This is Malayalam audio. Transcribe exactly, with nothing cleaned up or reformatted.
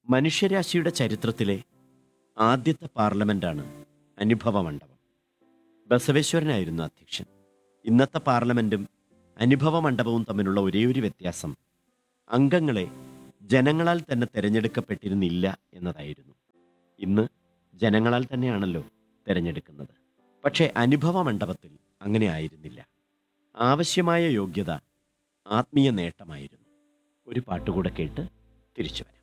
മനുഷ്യരാശിയുടെ ചരിത്രത്തിലെ ആദ്യത്തെ പാർലമെന്റാണ് അനുഭവ മണ്ഡപം. ബസവേശ്വരനായിരുന്നു അധ്യക്ഷൻ. ഇന്നത്തെ പാർലമെന്റും അനുഭവ മണ്ഡപവും തമ്മിലുള്ള ഒരേയൊരു വ്യത്യാസം അംഗങ്ങളെ ജനങ്ങളാൽ തന്നെ തിരഞ്ഞെടുക്കപ്പെട്ടിരുന്നില്ല എന്നതായിരുന്നു. ഇന്ന് ജനങ്ങളാൽ തന്നെയാണല്ലോ തിരഞ്ഞെടുക്കുന്നത്. പക്ഷേ അനുഭവ മണ്ഡപത്തിൽ അങ്ങനെ ആയിരുന്നില്ല. ആവശ്യമായ യോഗ്യത ആത്മീയ നേട്ടമായിരുന്നു. ഒരു പാട്ടുകൂടെ കേട്ട് തിരിച്ചു വരാം.